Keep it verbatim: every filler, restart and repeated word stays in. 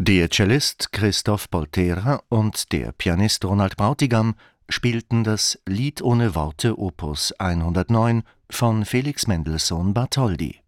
Der Cellist Christoph Poltera und der Pianist Ronald Bräutigam spielten das Lied ohne Worte Opus hundertneun von Felix Mendelssohn Bartholdy.